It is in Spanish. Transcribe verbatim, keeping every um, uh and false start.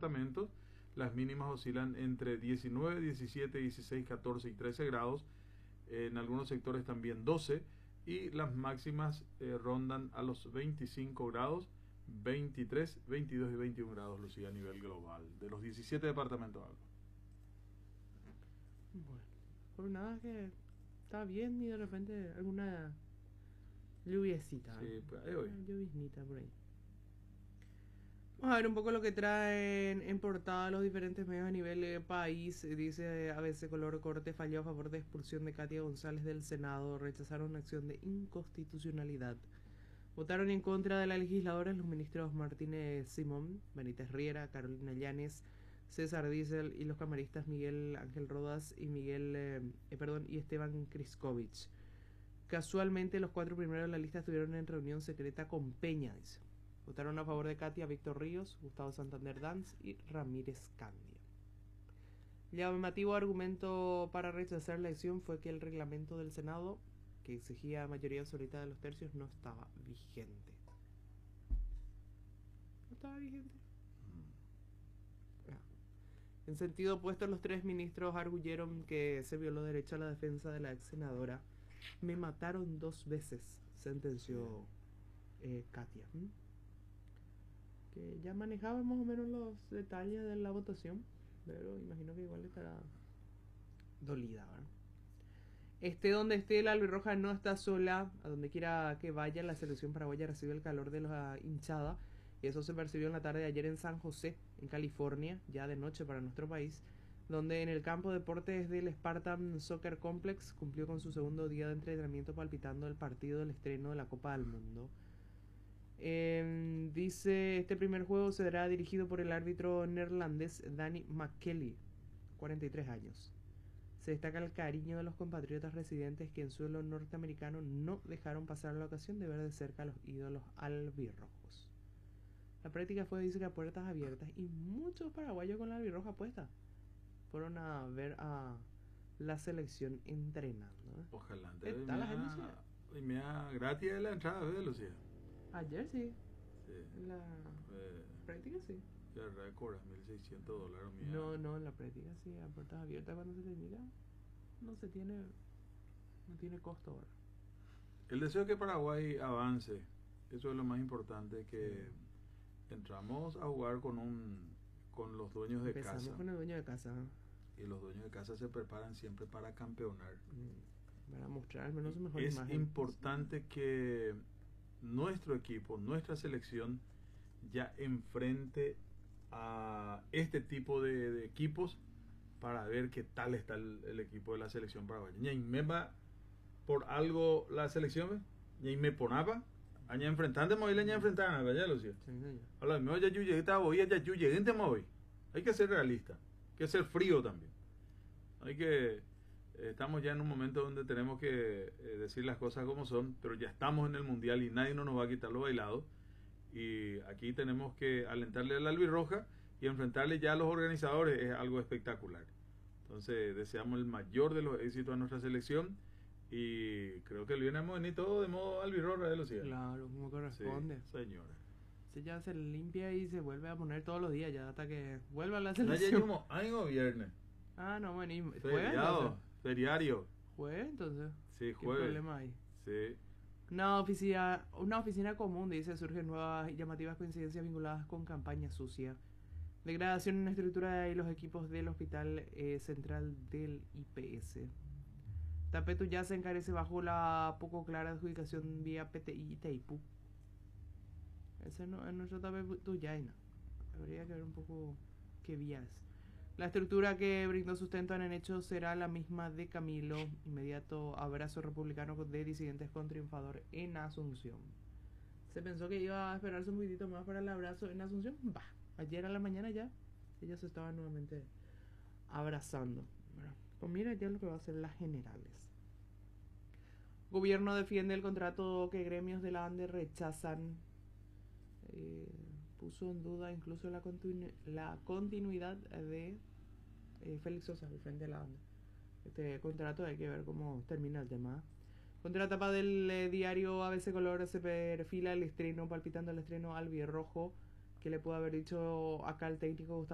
departamentos. Las mínimas oscilan entre diecinueve, diecisiete, dieciséis, catorce y trece grados. En algunos sectores también doce. Y las máximas eh, rondan a los veinticinco grados, veintitrés, veintidós y veintiún grados, Lucía, a nivel global. De los diecisiete departamentos algo. Bueno, por nada que está bien y de repente alguna lluviecita. Sí, pues ahí voy. Una lloviznita por ahí. Vamos a ver un poco lo que traen en portada los diferentes medios a nivel de país. Dice A B C Color: Corte falló a favor de expulsión de Katia González del Senado. Rechazaron una acción de inconstitucionalidad. Votaron en contra de la legisladora los ministros Martínez Simón, Benítez Riera, Carolina Llanes, César Diesel y los camaristas Miguel Ángel Rodas y Miguel eh, eh, perdón y Esteban Kriskovich. Casualmente los cuatro primeros de la lista estuvieron en reunión secreta con Peña, dice. Votaron a favor de Katia Víctor Ríos, Gustavo Santander Danz y Ramírez Candia. El llamativo argumento para rechazar la elección fue que el reglamento del Senado, que exigía mayoría absoluta de los tercios, no estaba vigente. ¿No estaba vigente? Mm. Ah. En sentido opuesto, los tres ministros arguyeron que se violó derecho a la defensa de la ex senadora. Me mataron dos veces, sentenció eh, Katia. ¿Mm? Que ya manejaba más o menos los detalles de la votación, pero imagino que igual estará dolida, ¿verdad? Esté donde esté, la albirroja no está sola. A donde quiera que vaya, la selección paraguaya recibe el calor de la hinchada, y eso se percibió en la tarde de ayer en San José, en California, ya de noche para nuestro país, donde en el campo de deportes del Spartan Soccer Complex cumplió con su segundo día de entrenamiento palpitando el partido del estreno de la Copa del Mundo. Eh, dice, este primer juego será dirigido por el árbitro neerlandés Danny McKelly, cuarenta y tres años. Se destaca el cariño de los compatriotas residentes que en suelo norteamericano no dejaron pasar la ocasión de ver de cerca a los ídolos albirrojos. La práctica fue, dice, que a puertas abiertas, y muchos paraguayos con la albirroja puesta fueron a ver a la selección entrenando, ¿eh? Ojalá. ¿Qué tal la gente? Y me da gratis de la entrada, ¿ves, Lucía? Ayer sí. Sí. En la eh, práctica sí. Ya récord, mil seiscientos dólares. Mía. No, no, en la práctica sí, a puertas abiertas cuando se termina. No se tiene, no tiene costo ahora. El deseo de que Paraguay avance, eso es lo más importante, que sí. Entramos a jugar con un con los dueños de Empezamos casa. con el dueño de casa. Y los dueños de casa se preparan siempre para campeonar. Mm, para mostrar al menos su mejor es imagen. Es importante que nuestro equipo, nuestra selección, ya enfrente a este tipo de, de equipos para ver qué tal está el, el equipo de la selección paraguaya. Ña me por algo la selección, ña me ponaba, aña enfrentante móvil, aña enfrentar, ¿verdad, Lucía? Sí, sí. Habla, me ya yuye, está hoy, ya yuye, gente móvil. Hay que ser realista, hay que ser frío también. Hay que eh, estamos ya en un momento donde tenemos que eh, decir las cosas como son, pero ya estamos en el mundial y nadie no nos va a quitar lo bailado. Y aquí tenemos que alentarle a la albirroja y enfrentarle ya a los organizadores, es algo espectacular. Entonces deseamos el mayor de los éxitos a nuestra selección y creo que viene a venir todo de modo albirroja de Lucía. Claro, como corresponde. Sí, señora. Se ya se limpia y se vuelve a poner todos los días ya hasta que vuelva a la No, selección. ya como año viernes. Ah, no, bueno, y juega Feriado, entonces. feriario. Juega entonces. Sí, ¿Qué jueves. problema hay? Sí. Una oficina, una oficina común, dice, surgen nuevas y llamativas coincidencias vinculadas con campaña sucia. Degradación en la estructura y los equipos del Hospital eh, Central del I P S. Tapetu ya se encarece bajo la poco clara adjudicación vía P T I y Teipú. Ese no es nuestro Tapetu ya, no. Habría que ver un poco qué vía es. La estructura que brindó sustento en el hecho será la misma de Camilo, inmediato abrazo republicano de disidentes con triunfador en Asunción. Se pensó que iba a esperarse un poquitito más para el abrazo en Asunción. Bah, ayer a la mañana ya ellos estaban nuevamente abrazando. Bueno, pues mira ya lo que va a hacer las generales. Gobierno defiende el contrato que gremios de la ANDE rechazan. Eh, puso en duda incluso la, continu la continuidad de eh, Félix Sosa al frente de la ANDE. Este contrato hay que ver cómo termina el tema. Contratapa del eh, diario A B C Color se perfila el estreno, palpitando el estreno albirrojo, que le pudo haber dicho acá el técnico Gustavo